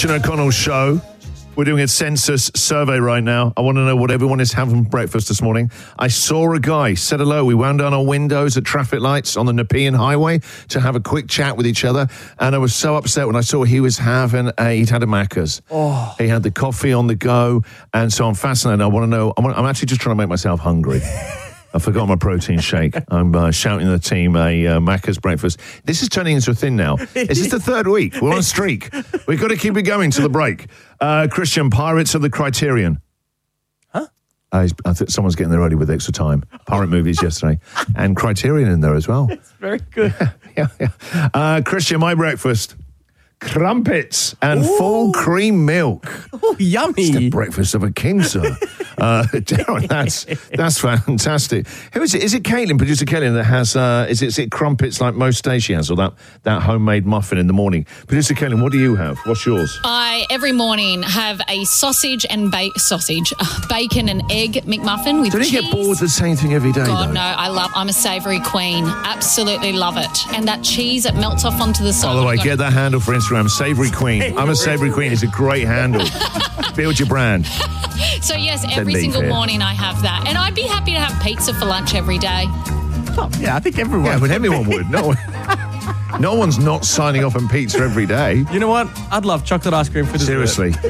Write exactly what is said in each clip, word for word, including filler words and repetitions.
Christian O'Connell Show. We're doing a census survey right now. I want to know what everyone is having for breakfast this morning. I saw a guy, said hello. We wound down our windows at traffic lights on the Nepean Highway to have a quick chat with each other. And I was so upset when I saw he was having a, he'd had a Macca's. Oh. He had the coffee on the go. And so I'm fascinated. I want to know, I'm, I'm actually just trying to make myself hungry. I forgot my protein shake. I'm uh, shouting at the team a uh, Macca's breakfast. This is turning into a thing now. Is this the third week? We're on a streak. We've got to keep it going to the break. Uh, Christian, Pirates of the Criterion. Huh? Uh, I think someone's getting there early with extra time. Pirate movies yesterday. And Criterion in there as well. It's very good. yeah, yeah. Uh, Christian, my breakfast. Crumpets and Ooh. full cream milk. Oh, yummy. It's the breakfast of a king, sir. uh, Darren, that's that's fantastic. Who is it? Is it Caitlin, producer Caitlin, that has, uh, is, it, is it crumpets like most days she has, or that, that homemade muffin in the morning? Producer Caitlin, what do you have? What's yours? I, every morning, have a sausage and ba- sausage, uh, bacon and egg McMuffin with Don't cheese. you get bored with the same thing every day, God, though? no, I love, I'm a savoury queen. Absolutely love it. And that cheese that melts off onto the side. By the way, get that handle for Instagram, Savoury Queen. I'm a Savoury Queen. It's a great handle. Build your brand. So, yes, every leave single here. morning I have that. And I'd be happy to have pizza for lunch every day. Oh, yeah, I think everyone. Yeah, but everyone would. No, one, no one's not signing off on pizza every day. You know what? I'd love chocolate ice cream for dessert. Seriously.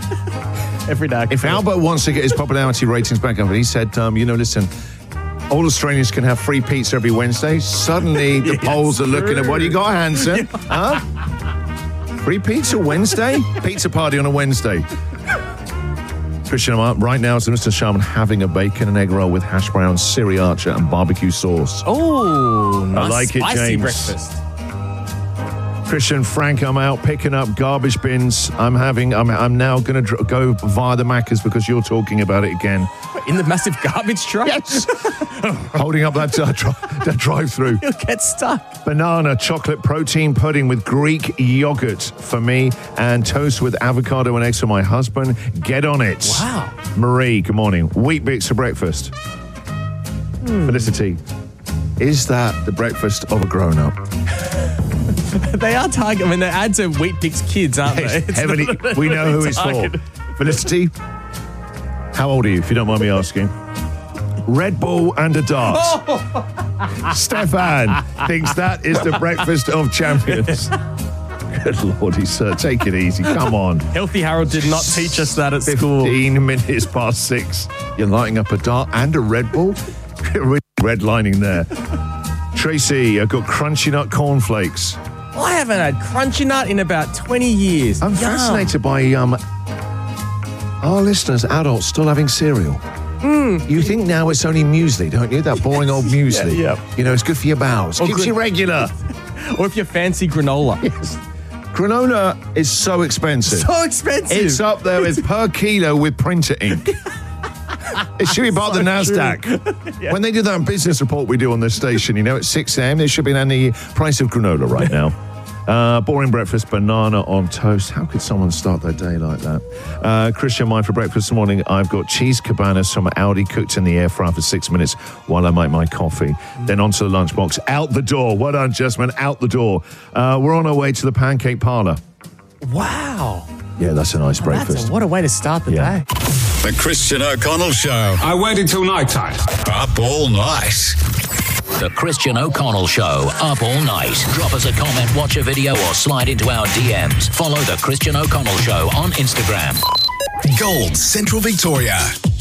Every day. If Albert wants to get his popularity ratings back up, and he said, um, you know, listen, all Australians can have free pizza every Wednesday, suddenly the Yes, polls are looking at, what do you got, Hanson? Yeah. Huh? Free pizza Wednesday? Pizza party on a Wednesday. Christian, I'm up right now, so Mister Sharman having a bacon and egg roll with hash browns, sriracha, and barbecue sauce. Oh, nice. I like it, Spicy James. breakfast. Christian, Frank, I'm out picking up garbage bins. I'm having. I'm. I'm now going to dr- go via the Macca's because you're talking about it again. In the massive garbage truck? Yes. Holding up that, uh, dri- that drive-through. You'll get stuck. Banana chocolate protein pudding with Greek yogurt for me, and toast with avocado and eggs for my husband. Get on it. Wow. Marie, good morning. Wheat bix for breakfast. Hmm. Felicity, is that the breakfast of a grown-up? They are target. I mean, they add to Wheat Bix kids, aren't they? It's It's heavily, not we know really who it's for. targeted. Felicity, how old are you, if you don't mind me asking? Red Bull and a dart. Oh. Stefan thinks that is the breakfast of champions. Good lordy, sir. Take it easy. Come on. Healthy Harold did not teach us that at school. fifteen minutes past six. You're lighting up a dart and a Red Bull? Red lining there. Tracy, I've got Crunchy Nut cornflakes. I haven't had Crunchy Nut in about twenty years. I'm Yum. fascinated by um, our listeners, adults, still having cereal. Mm. You think now it's only muesli, don't you? That boring old muesli. Yeah, yeah. You know, it's good for your bowels. Or Keeps gr- you regular. Or if you fancy granola. Yes. Granola is so expensive. So expensive. It's up there with per kilo with printer ink. It should be part of the So NASDAQ. Yeah. When they do that business report we do on this station, you know, at six a.m., there should be on the price of granola right now. Uh, boring breakfast, banana on toast. How could someone start their day like that? Uh, Christian, mine for breakfast this morning, I've got cheese cabanas from Aldi cooked in the air fryer for six minutes while I make my coffee. Then onto the lunchbox. Out the door. Well done, Jasmine. Out the door. Uh, we're on our way to the pancake parlour. Wow. Yeah, that's a nice That's breakfast. a, what a way to start the Yeah. day. The Christian O'Connell Show. I waited till night time. Up all night. The Christian O'Connell Show, up all night. Drop us a comment, watch a video, or slide into our D Ms. Follow The Christian O'Connell Show on Instagram. Gold Central Victoria.